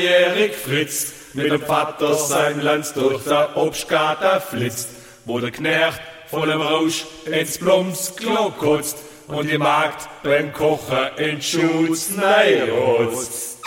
Erik Fritz mit dem Vater sein Lanz durch der Obstgarten flitzt, wo der Knecht vollem Rausch ins Blumsklo kotzt und die Magd beim Kochen in Schutz rotzt.